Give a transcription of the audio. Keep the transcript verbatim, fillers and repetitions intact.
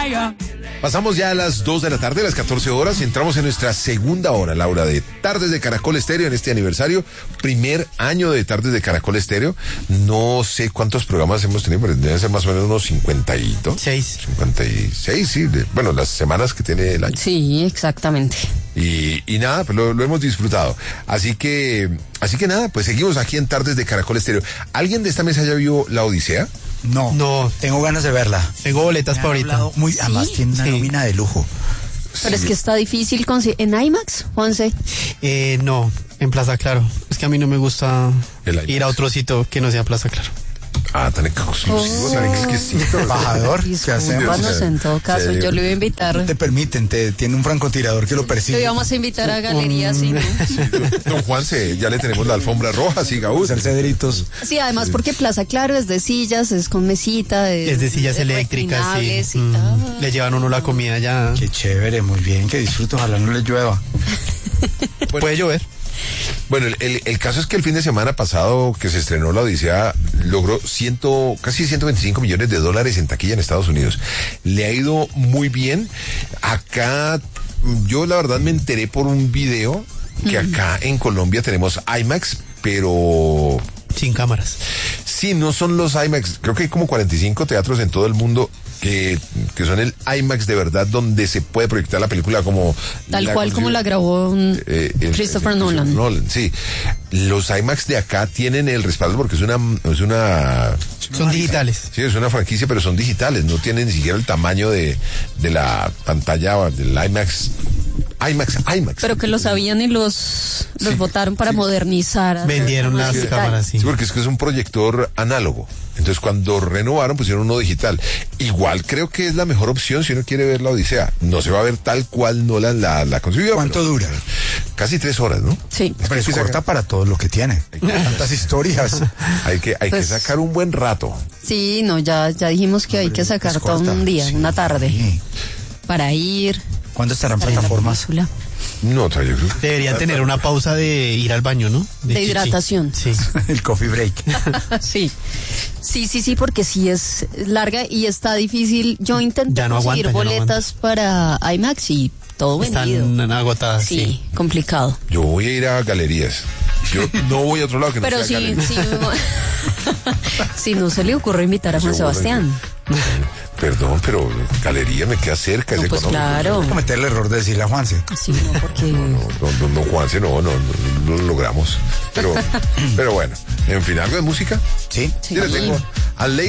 vaya. Pasamos ya a las dos de la tarde, a las catorce horas, entramos en nuestra segunda hora, Laura, de Tardes de Caracol Estéreo en este aniversario, primer año de Tardes de Caracol Estéreo. No sé cuántos programas hemos tenido, pero deben ser más o menos unos cincuenta y dos. Seis. cincuenta y seis, sí, de, bueno, las semanas que tiene el año. Sí, exactamente. Y, y nada, pues lo, lo hemos disfrutado. Así que, así que nada, pues seguimos aquí en Tardes de Caracol Estéreo. ¿Alguien de esta mesa ya vio La Odisea? No, No. Tengo ganas de verla. Tengo boletas para ahorita. Muy, ¿sí? Además tiene una Sí. nómina de lujo. Pero Sí. es que está difícil conseguir. ¿En IMAX, Juanse? Eh, no, en Plaza Claro. Es que a mí no me gusta El IMAX. ir a otro sitio que no sea Plaza Claro. Ah, tan exclusivo, Oh. tan exquisito. Embajador, ¿qué hacemos? Discúlpanos en todo caso. Sí. Yo le iba a invitar. Te permiten, te, tiene un francotirador que lo Lo persigue. íbamos a invitar a galerías, sí, ¿no? Don Juanse, ya le tenemos la alfombra roja, siga usted. Hacer cedritos. Sí, además porque Plaza Claro es de sillas, es con mesita, de, Es de sillas eléctricas, reclinables sí. y Mm. tal. Le llevan uno la comida ya. Qué chévere, muy bien, que disfruto, ojalá no le llueva. Puede llover. Bueno, el, el, el caso es que el fin de semana pasado que se estrenó La Odisea logró ciento, casi ciento veinticinco millones de dólares en taquilla en Estados Unidos. Le ha ido muy bien. Acá, yo la verdad me enteré por un video que acá en Colombia tenemos IMAX, pero Sin cámaras. sí, no son los IMAX. Creo que hay como cuarenta y cinco teatros en todo el mundo que, que son el IMAX de verdad, donde se puede proyectar la película como... Tal cual como la grabó un eh, el- Christopher el- Nolan. Nolan, sí. Los IMAX de acá tienen el respaldo porque es una, es una, Son digitales. sí, es una franquicia, pero son digitales, no tienen ni siquiera el tamaño de, de la pantalla del IMAX. IMAX, IMAX. Pero que lo sabían y los, los Sí, votaron para sí. modernizar. hacer Vendieron más las digital. cámaras, sí. Sí, porque es que es un proyector análogo. Entonces, cuando renovaron, pusieron uno digital. Igual creo que es la mejor opción si uno quiere ver La Odisea. No se va a ver tal cual Nolan la, la concibió. ¿Cuánto pero dura? Casi tres horas, ¿no? Sí. Pero es que corta para todo lo que tiene. Tantas historias. Hay que, hay Pues- que sacar un buen rato. Sí, no, ya, ya dijimos que hay que sacar Es todo corta. un día, Sí. una tarde, Sí. para ir. ¿Cuándo estarán estar en la plataformas? película. No, yo creo que- Deberían tener una pausa de ir al baño, ¿no? De chichi. hidratación. Sí. El coffee break. Sí, sí, sí, sí, porque sí es larga y está difícil. Yo intenté Ya no conseguir aguanta, ya no boletas para IMAX y todo vendido. Están agotadas, Sí, sí. complicado. Yo voy a ir a galerías. Yo no voy a otro lado que no Pero sea sí, galerías. sí, no, si no se le ocurre invitar a Juan Seguro, Sebastián. Perdón, pero galería me queda cerca. No, es pues económico. claro. Cometer el error de decirle a Juanse. Sí, no, porque... No, no, no, Juanse, no, no, no, no lo logramos. Pero, pero bueno, en fin, algo de música. Sí. Sí, le tengo a Ley